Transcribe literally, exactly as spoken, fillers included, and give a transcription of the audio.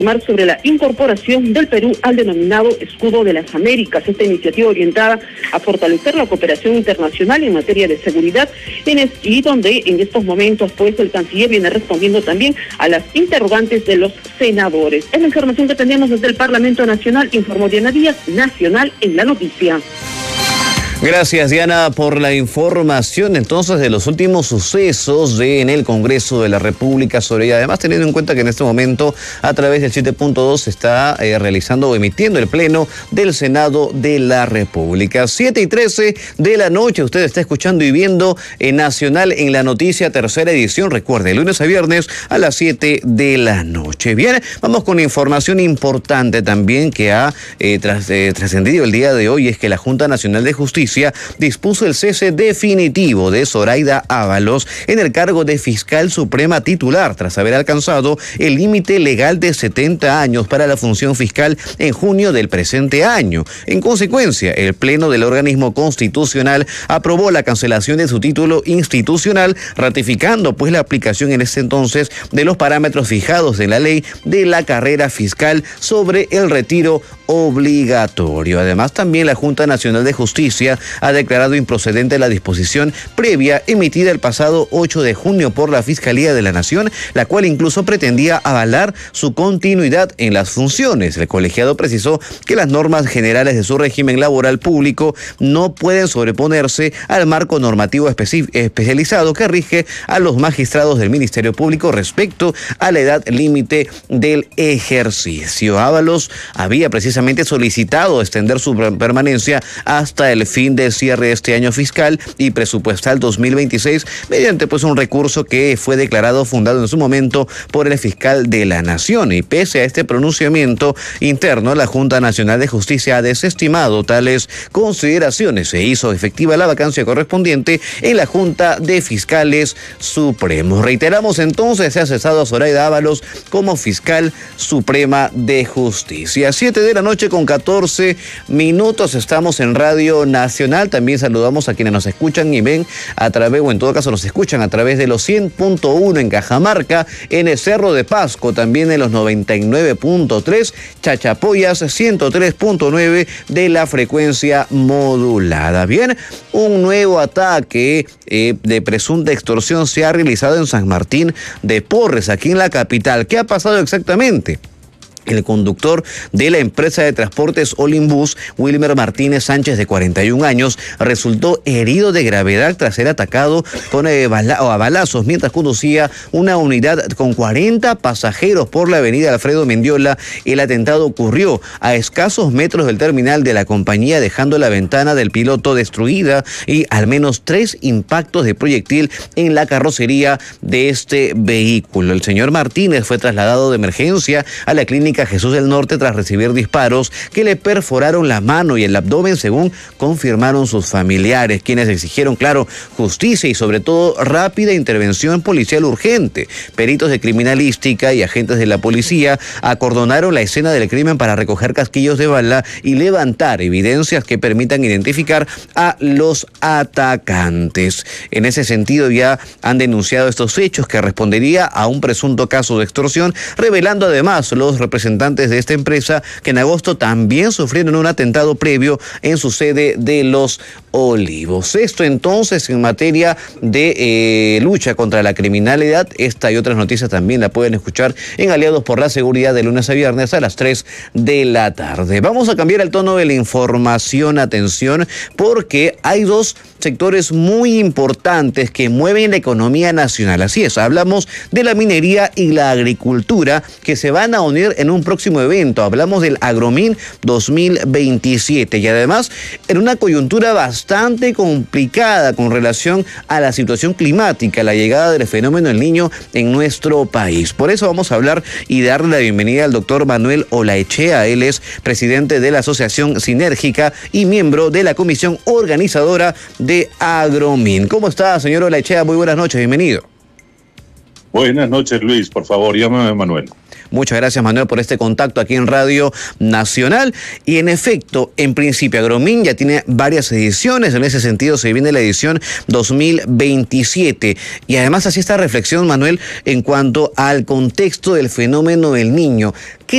sobre la incorporación del Perú al denominado Escudo de las Américas. Esta iniciativa orientada a fortalecer la cooperación internacional en materia de seguridad, en es, y donde en estos momentos pues el canciller viene respondiendo también a las interrogantes de los senadores. Es la información que tenemos desde el Parlamento Nacional, informó Diana Díaz, Nacional en la Noticia. Gracias, Diana, por la información entonces de los últimos sucesos de, en el Congreso de la República sobre ella. Además, teniendo en cuenta que en este momento a través del siete punto dos se está eh, realizando o emitiendo el pleno del Senado de la República. siete y trece de la noche, usted está escuchando y viendo en Nacional en la Noticia, tercera edición. Recuerde, lunes a viernes a las siete de la noche. Bien, vamos con información importante también que ha eh, tras, eh, trascendido el día de hoy, es que la Junta Nacional de Justicia dispuso el cese definitivo de Zoraida Ábalos en el cargo de fiscal suprema titular tras haber alcanzado el límite legal de setenta años para la función fiscal en junio del presente año. En consecuencia, el Pleno del organismo constitucional aprobó la cancelación de su título institucional, ratificando pues la aplicación en ese entonces de los parámetros fijados en la ley de la carrera fiscal sobre el retiro obligatorio. Además, también la Junta Nacional de Justicia ha declarado improcedente la disposición previa emitida el pasado ocho de junio por la Fiscalía de la Nación, la cual incluso pretendía avalar su continuidad en las funciones. El colegiado precisó que las normas generales de su régimen laboral público no pueden sobreponerse al marco normativo especializado que rige a los magistrados del Ministerio Público respecto a la edad límite del ejercicio. Ábalos había precisamente solicitado extender su permanencia hasta el fin de cierre de este año fiscal y presupuestal dos mil veintiséis mediante pues un recurso que fue declarado fundado en su momento por el fiscal de la Nación. Y pese a este pronunciamiento interno, la Junta Nacional de Justicia ha desestimado tales consideraciones. Se hizo efectiva la vacancia correspondiente en la Junta de Fiscales Supremos. Reiteramos entonces, se ha cesado a Zoraida Ábalos como fiscal suprema de justicia. Siete de la noche con catorce minutos, estamos en Radio Nacional. También saludamos a quienes nos escuchan y ven a través, o en todo caso nos escuchan a través de los cien punto uno en Cajamarca, en el Cerro de Pasco, también en los noventa y nueve punto tres, Chachapoyas ciento tres punto nueve de la frecuencia modulada. Bien, un nuevo ataque eh, de presunta extorsión se ha realizado en San Martín de Porres, aquí en la capital. ¿Qué ha pasado exactamente? El conductor de la empresa de transportes Olimbus, Wilmer Martínez Sánchez, de cuarenta y un años, resultó herido de gravedad tras ser atacado con eh, bala, o a balazos mientras conducía una unidad con cuarenta pasajeros por la avenida Alfredo Mendiola. El atentado ocurrió a escasos metros del terminal de la compañía, dejando la ventana del piloto destruida y al menos tres impactos de proyectil en la carrocería de este vehículo. El señor Martínez fue trasladado de emergencia a la clínica Jesús del Norte tras recibir disparos que le perforaron la mano y el abdomen, según confirmaron sus familiares, quienes exigieron, claro, justicia y sobre todo rápida intervención policial urgente. Peritos de criminalística y agentes de la policía acordonaron la escena del crimen para recoger casquillos de bala y levantar evidencias que permitan identificar a los atacantes. En ese sentido, ya han denunciado estos hechos, que respondería a un presunto caso de extorsión, revelando además los representantes de esta empresa que en agosto también sufrieron un atentado previo en su sede de Los Olivos. Esto entonces en materia de eh, lucha contra la criminalidad. Esta y otras noticias también la pueden escuchar en Aliados por la Seguridad de lunes a viernes a las tres de la tarde. Vamos a cambiar el tono de la información, atención, porque hay dos sectores muy importantes que mueven la economía nacional. Así es, hablamos de la minería y la agricultura, que se van a unir en un próximo evento. Hablamos del Agromin dos mil veintisiete y además en una coyuntura bastante complicada con relación a la situación climática, la llegada del fenómeno El Niño en nuestro país. Por eso vamos a hablar y darle la bienvenida al doctor Manuel Olaechea. Él es presidente de la Asociación Sinérgica y miembro de la comisión organizadora de Agromin. ¿Cómo está, señor Olaechea? Muy buenas noches, bienvenido. Buenas noches, Luis. Por favor, llámame Manuel. Muchas gracias, Manuel, por este contacto aquí en Radio Nacional. Y en efecto, en principio, Agromin ya tiene varias ediciones. En ese sentido, se viene la edición dos mil veintisiete. Y además, así esta reflexión, Manuel, en cuanto al contexto del fenómeno del Niño. ¿Qué